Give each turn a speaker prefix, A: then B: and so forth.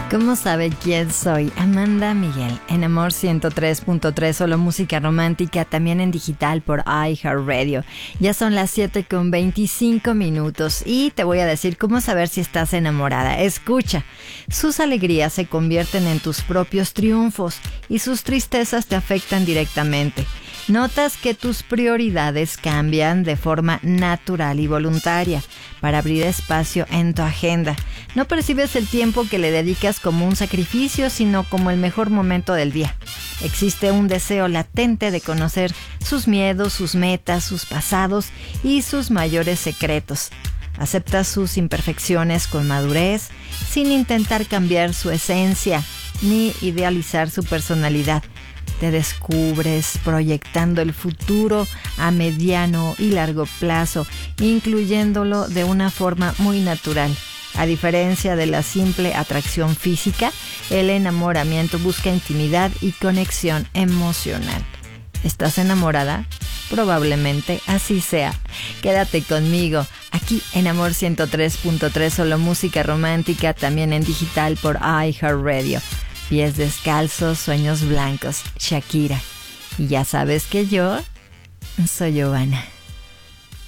A: ¿Cómo sabe quién soy? Amanda Miguel, en Amor 103.3, solo música romántica, también en digital por iHeartRadio. Ya son las 7:25 y te voy a decir cómo saber si estás enamorada. Escucha, sus alegrías se convierten en tus propios triunfos y sus tristezas te afectan directamente. Notas que tus prioridades cambian de forma natural y voluntaria para abrir espacio en tu agenda. No percibes el tiempo que le dedicas como un sacrificio, sino como el mejor momento del día. Existe un deseo latente de conocer sus miedos, sus metas, sus pasados y sus mayores secretos. Aceptas sus imperfecciones con madurez, sin intentar cambiar su esencia ni idealizar su personalidad. Te descubres proyectando el futuro a mediano y largo plazo, incluyéndolo de una forma muy natural. A diferencia de la simple atracción física, el enamoramiento busca intimidad y conexión emocional. ¿Estás enamorada? Probablemente así sea. Quédate conmigo, aquí en Amor 103.3, solo música romántica, también en digital por iHeartRadio. Pies descalzos, sueños blancos, Shakira. Y ya sabes que yo soy Giovanna.